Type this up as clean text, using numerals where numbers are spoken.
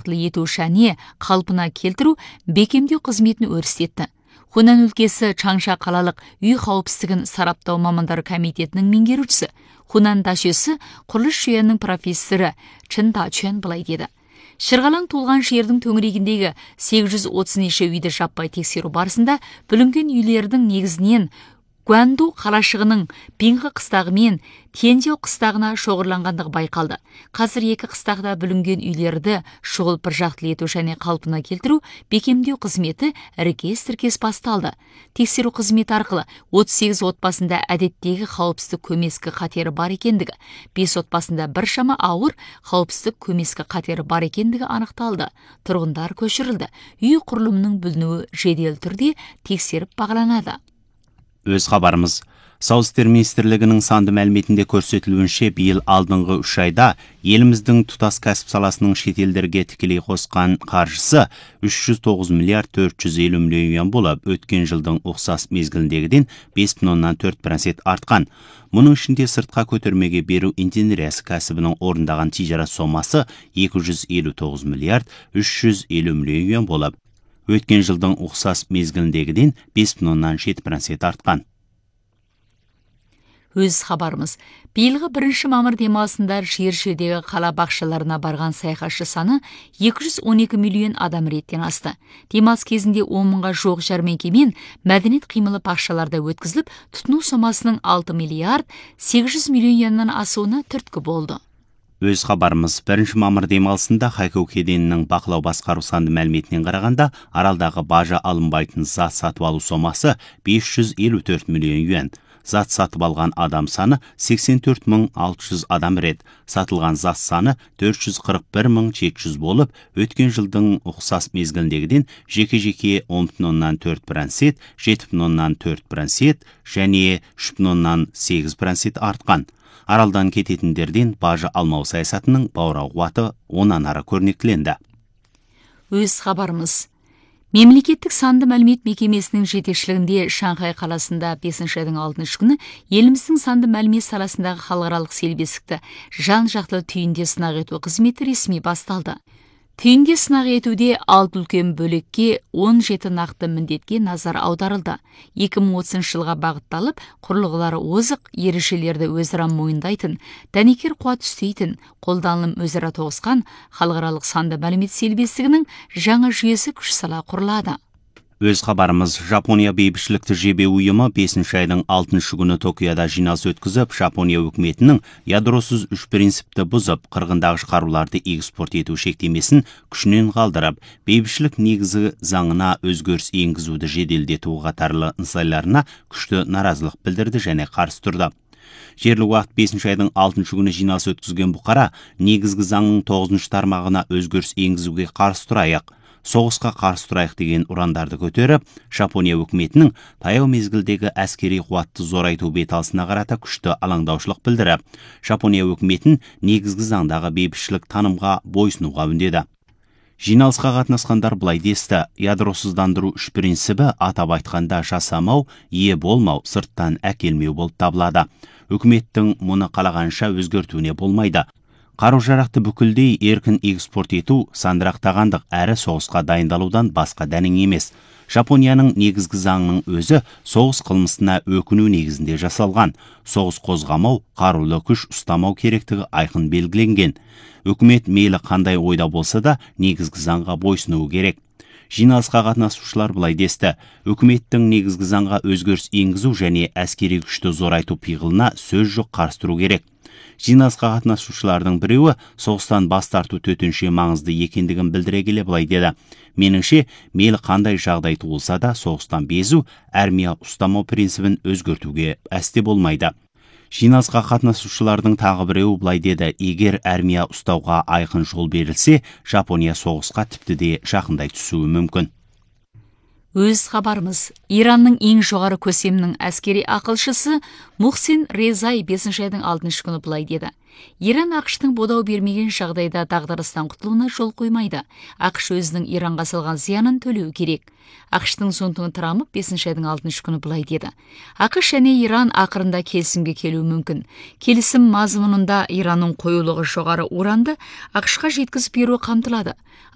жақтылы ету және қалпына келтіру бекемдеу қызметін өрістетті. Хунан өлкесі Чаңша қалалық үй қауіпсіздігін сараптау мамандары комитетінің меңгерушісі, Хунан дашесі құрылыс жүйенің профессоры Чын Дачуан былай деді. Шырғалаң толған жердің төңірегіндегі 830 неше үйді жаппай тексеру барысында бүлінген үйлердің негізінен Гуанду қалашығының Пинғы қыстағы мен Тенжеу қыстағына шоғырланғандығы байқалды. Қазір екі қыстағда бүлінген үйлерді шұғыл бір жақтылы ету және қалпына келтіру бекемдеу қызметі іркес-тіркес басталды. Тексеру қызметі арқылы 38 отбасында әдеттегі қауіпсіздік көмескі қатері бар екендігі, 5 отбасында біршама ауыр қауіпсіздік көмескі қатері бар екендігі анықталды. Тұрғындар көшірілді. Үй құрылымының бүлінуі жедел түрде тексеріп бағаланады. Өз хабарымыз. Сауд істер министрлігінің санды мәліметінде көрсетілуінше, биыл алдыңғы 3 айда еліміздің тұтас кәсіп саласының шетелдерге тікелей қосқан қаржысы 309 миллиард 450 миллион юан болып, өткен жылдың ұқсас мезгіліндегіден 5,4% артқан. Мұның ішінде сыртқа көтермеге беру инженериясы кәсібінің орындаған тижара сомасы 259 миллиард 350 миллион юан болып, өткен жылдың ұқсас мезгіліндегіден 5,7% артқан. Өз хабарымыз. Биылғы 1 мамыр демалысында жер-жердегі қала бақшаларына барған саяхатшы саны 212 миллион адам реттен асты. Демалыс кезінде 10 мыңға жоқ жәрмеңке мен мәдениет қимылы бақшаларда өткізіліп, тұтыну сомасының 6 миллиард 800 миллион юаннан асуына түрткі болды. Өз хабарымыз. 1 мамыр демалысында Хайкоу кеденінің бақылау басқару санды мәліметінен қарағанда, аралдағы бажа алынбайтын зат сатып алу сомасы 554 миллион юан. Зат сатып алған адам саны 84,600 адам рет, сатылған зат саны 441,700 болып, өткен жылдың ұқсас мезгіліндегіден жеке-жеке 10,4%, 7,4% және 3,8% артқан. Аралдан кететіндерден бажа алмау саясатының баурау қуаты онан ары көрнектіленді. Өз хабарымыз. Мемлекеттік санды мәлімет мекемесінің жетекшілігінде Шанхай қаласында 5 айдың 6 күні еліміздің санды мәлімет саласындағы халықаралық селбесікті жан-жақты түйінде сынақ ету қызметі ресми басталды. Түйінде сынақ етуде 6 үлкен бөлікке 17 нақты міндетке назар аударылды. 2030 жылға бағытталып, құрылғылары озық, ережелерді өзара мойындайтын, дәнекер қуат үстейтін, қолданылым өзара тоғысқан халықаралық санды мәлімет селбесігінің жаңа жүйесі күш сала құрылады. Өз хабарымыз. Жапония бейбітшілікті жебе ұйымы 5 айдың 6 күні Токиода жиналыс өткізіп, Жапония үкіметінің ядросыз 3 принципті бұзып, қырғындағы қаруларды экспорт ету шектемесін күшінен қалдырып, бейбітшілік негізі заңына өзгеріс енгізуді жеделдету қатарлы нысайларына күшті наразылық білдірді және қарсы тұрды. Жерлік уақыт 5 айдың 6 күні жиналыс өткізген бұқара, негізгі заңның 9 тармағына өзгеріс енгізуге қарсы тұрайық, соғысқа қарсы тұрайық деген ұрандарды көтеріп, Жапония үкіметінің таяу мезгілдегі әскери қуатты зорайту беталысына қарата күшті алаңдаушылық білдіріп, Жапония үкіметін негізгі заңдағы бейбітшілік танымға бойсынуға үндеді. Жиналысқа қатынасқандар былай десті: ядросыздандыру 3 принципі атап айтқанда жасамау, ие болмау, сырттан әкелмеу болып табылады. Үкіметтің мұны қалағанша өзгертуіне болмайды. Қару-жарақты бүкілдей еркін экспорт ету сандырақтағандық әрі соғысқа дайындалудан басқа дәнің емес. Жапонияның негізгі заңның өзі соғыс қылмысына өкіну негізінде жасалған. Соғыс қозғамау, қарулы күш ұстамау керектігі айқын белгіленген. Үкімет мейлі қандай ойда болса да негізгі заңға бойсынуы керек. Жиналысқа қатынасушылар былай десті: үкіметтің негізгі заңға өзгеріс енгізу және әскери күшті зорайту пиғылына сөз жоқ, қарсы тұру керек. Жиналысқа қатынасушылардың біреуі соғыстан бас тарту төтенше маңызды екендігін білдіре келе былай деді: меніңше, мейлі қандай жағдай туылса да соғыстан безу, армия ұстамау принципін өзгертуге әсте болмайды. Жиналысқа қатынасушылардың тағы біреуі былай деді: егер армия ұстауға айқын жол берілсе, Жапония соғысқа тіпті де жақындай түсуі мүмкін. Өз хабарымыз. Иранның ең жоғары көсемнің әскери ақылшысы Мухсин Резай 5 айдың 6 күні былай деді: Иран ақштың бодау бермеген жағдайда дағдарыстан құтылуына жол қоймайды. ақш өзінің Иранға салған зиянын төлеу керек. ақштың соңтыңы Трамп 5 айдың 6 күні былай деді: ақш және Иран ақырында келісімге келуі мүмкін. Келісім мазмұнында Иранның қоюлығы жоғары уранды ақшқа жеткізіп беруі қамтылады.